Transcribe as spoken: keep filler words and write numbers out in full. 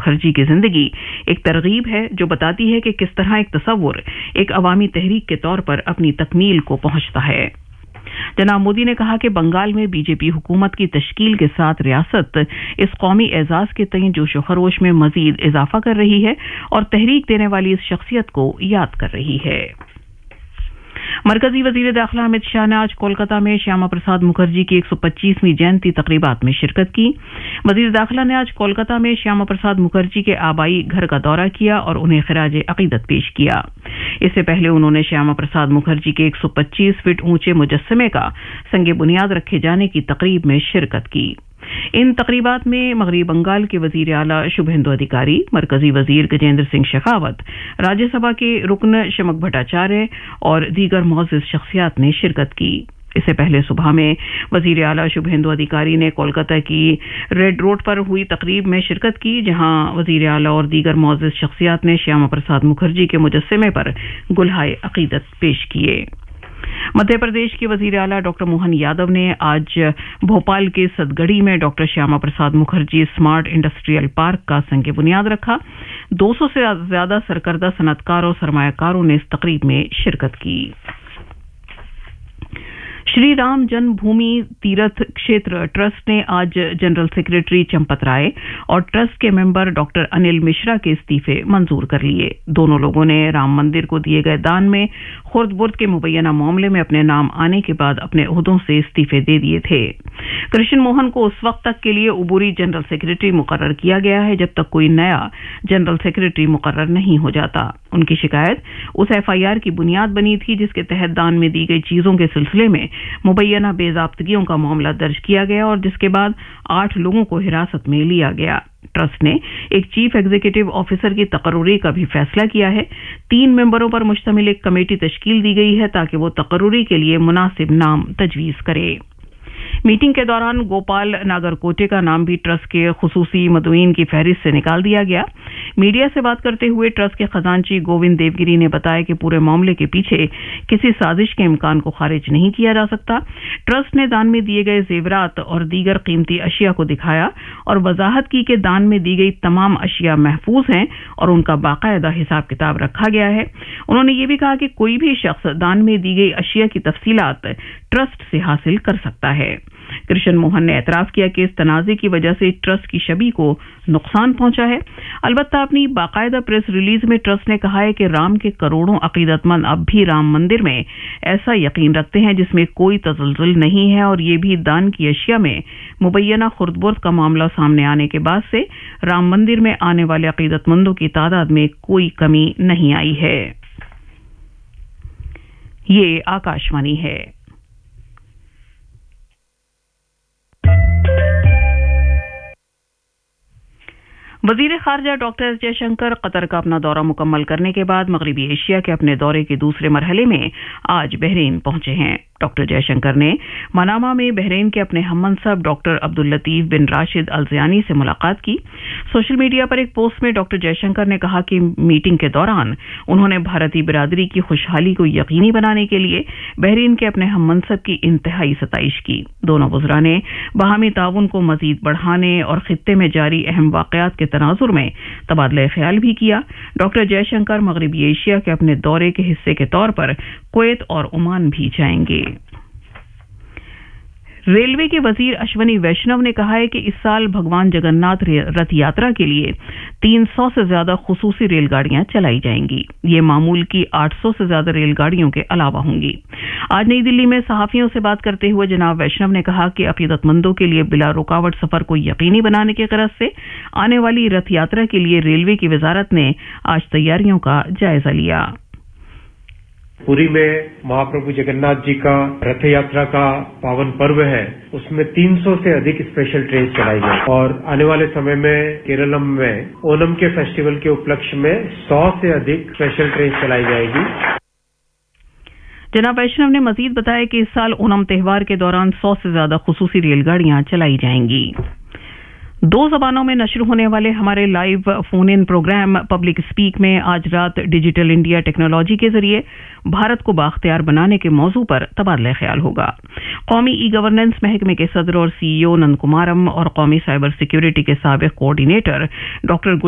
मुखर्जी की जिंदगी एक तरगीब है जो बताती है कि किस तरह एक तस्वुर एक अवामी तहरीक के तौर पर अपनी तकमील को पहुंचता है। जनाब मोदी ने कहा कि बंगाल में बीजेपी हुकूमत की तश्कील के साथ रियासत इस कौमी एजाज के तय जोशो खरोश में मजीद इजाफा कर रही है और तहरीक देने वाली इस शख्सियत को याद कर रही है। मरकजी वजीर दाखिला अमित शाह ने आज कोलकाता में श्यामा प्रसाद मुखर्जी की एक सौ पच्चीसवीं जयंती तकरीबात में शिरकत की। वजीर दाखिला ने आज कोलकाता में श्यामा प्रसाद मुखर्जी के आबाई घर का दौरा किया और उन्हें खिराज अकीदत पेश किया। इससे पहले उन्होंने श्यामा प्रसाद मुखर्जी के एक सौ पच्चीस फीट ऊंचे मुजस्समे का संगे बुनियाद रखे जाने की तकरीब में शिरकत की। इन तकरीबात में मगरबी बंगाल के वजीर आला शुभेंदु अधिकारी, मरकजी वजीर गजेंद्र सिंह शेखावत, राज्यसभा के रुकन शमक भट्टाचार्य और दीगर मोअज़्ज़िज़ शख्सियात ने शिरकत की। इससे पहले सुबह में वजीर आला शुभेंदु अधिकारी ने कोलकाता की रेड रोड पर हुई तकरीब में शिरकत की, जहां वजीर आला और दीगर मोअज़्ज़िज़ शख्सियात ने श्यामा प्रसाद मुखर्जी के मुजस्समे पर गुलहाए अकीदत पेश किए। मध्य प्रदेश के वजीर आला डॉक्टर मोहन यादव ने आज भोपाल के सदगढ़ी में doctor Shyama Prasad Mukherjee smart industrial park का संग बुनियाद रखा। दो सौ से ज्यादा सरकर्दा सनतकार और सरमायाकारों ने इस तकरीब में शिरकत की। श्री राम जन्मभूमि तीर्थ क्षेत्र ट्रस्ट ने आज जनरल सेक्रेटरी चंपत राय और ट्रस्ट के मेंबर डॉक्टर अनिल मिश्रा के इस्तीफे मंजूर कर लिए। दोनों लोगों ने राम मंदिर को दिए गए दान में खुर्द बुर्द के मुबैना मामले में अपने नाम आने के बाद अपने ओहदों से इस्तीफे दे दिए थे। कृष्ण मोहन को उस वक्त तक के लिए उबूरी जनरल सेक्रेटरी मुकर्रर किया गया है जब तक कोई नया जनरल सेक्रेटरी मुकर्रर नहीं हो जाता। उनकी शिकायत उस एफ आई आर की बुनियाद बनी थी जिसके तहत दान में दी गई चीजों के सिलसिले में मुबैना बेज़ाब्तगियों का मामला दर्ज किया गया और जिसके बाद आठ लोगों को हिरासत में लिया गया। ट्रस्ट ने एक चीफ एग्जीक्यूटिव ऑफिसर की तकर्रुरी का भी फैसला किया है। तीन मेंबरों पर मुश्तमिल एक कमेटी तश्कील दी गई है ताकि वो तकर्रुरी के लिए मुनासिब नाम तजवीज करे। मीटिंग के दौरान गोपाल नागरकोटे का नाम भी ट्रस्ट के खुसूसी मदईन की फहरिस्त से निकाल दिया गया। मीडिया से बात करते हुए ट्रस्ट के खजांची गोविंद देवगिरी ने बताया कि पूरे मामले के पीछे किसी साजिश के इम्कान को खारिज नहीं किया जा सकता। ट्रस्ट ने दान में दिए गए जेवरात और दीगर कीमती अशिया को दिखाया और वजाहत की कि दान में दी गई तमाम अशिया महफूज हैं और उनका बाकायदा हिसाब किताब रखा गया है। उन्होंने ये भी कहा कि कोई भी शख्स दान में दी गई अशिया की तफसीलात ट्रस्ट से हासिल कर सकता है। कृष्ण मोहन ने एतराफ किया कि इस तनाज़े की वजह से ट्रस्ट की छवि को नुकसान पहुंचा है। अलबत्ता अपनी बाकायदा प्रेस रिलीज में ट्रस्ट ने कहा है कि राम के करोड़ों अकीदतमंद अब भी राम मंदिर में ऐसा यकीन रखते हैं जिसमें कोई तसलजुल नहीं है और ये भी दान की अशिया में मुबैना खुर्द-बुर्द का मामला सामने आने के बाद से राम मंदिर में आने वाले अकीदतमंदों की तादाद में कोई कमी नहीं आई है। ये आकाशवाणी है। वजीर खारजा डॉक्टर एस जयशंकर कतर का अपना दौरा मुकम्मल करने के बाद मगरबी एशिया के अपने दौरे के दूसरे मरहले में आज बहरीन पहुंचे हैं। डॉक्टर जयशंकर ने मनामा में बहरीन के अपने हममनसब डॉक्टर अब्दुल लतीफ बिन राशिद अल ज़यानी से मुलाकात की। सोशल मीडिया पर एक पोस्ट में डॉक्टर जयशंकर ने कहा कि मीटिंग के दौरान उन्होंने भारतीय बिरादरी की खुशहाली को यकीनी बनाने के लिए बहरीन के अपने हममनसब की इंतहाई सताइश की। दोनों वज़रा ने बाहमी ताउन को मजीद बढ़ाने और खित्ते में जारी अहम वाक़यात के तनाजुर में तबादला ख्याल भी किया। डॉक्टर जयशंकर मगरबी एशिया के अपने दौरे के हिस्से के तौर पर कुवैत और ओमान भी जाएंगे। रेलवे के वजीर अश्वनी वैष्णव ने कहा है कि इस साल भगवान जगन्नाथ रथ यात्रा के लिए तीन सौ से ज्यादा खुसूसी रेलगाड़ियां चलाई जाएंगी। ये मामूल की आठ सौ से ज्यादा रेलगाड़ियों के अलावा होंगी। आज नई दिल्ली में सहाफियों से बात करते हुए जनाब वैष्णव ने कहा कि अकीदतमंदों के लिए बिला रुकावट सफर को यकीनी बनाने के गरज से आने वाली रथ यात्रा के लिए रेलवे की वजारत ने आज तैयारियों का जायजा लिया। पुरी में महाप्रभु जगन्नाथ जी का रथ यात्रा का पावन पर्व है, उसमें तीन सौ से अधिक स्पेशल ट्रेन चलाई गई और आने वाले समय में केरलम में ओनम के फेस्टिवल के उपलक्ष्य में सौ से अधिक स्पेशल ट्रेन चलाई जाएगी। जनाब वैष्णव ने मजीद बताया कि इस साल ओनम त्योहार के दौरान सौ से ज्यादा खुसूसी रेलगाड़ियां चलाई जाएंगी। दो जबानों में नश्र होने वाले हमारे live phone in programme public speak में आज रात डिजिटल इंडिया टेक्नोलॉजी के जरिए भारत को बाख्तियार बनाने के मौजू पर तबादला ख्याल होगा। कौमी ई गवर्नेंस महकमे के सदर और सीईओ नंद कुमारम और कौमी साइबर सिक्योरिटी के साबिक कोऑर्डिनेटर डॉक्टर